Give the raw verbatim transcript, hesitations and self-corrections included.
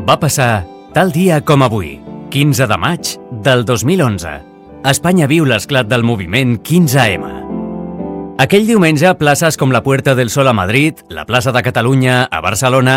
Va passar tal dia com avui, quinze de maig del dos mil onze. Espanya viu l'esclat del moviment quinze ema. Aquell diumenge, places com la Puerta del Sol a Madrid, la plaça de Catalunya a Barcelona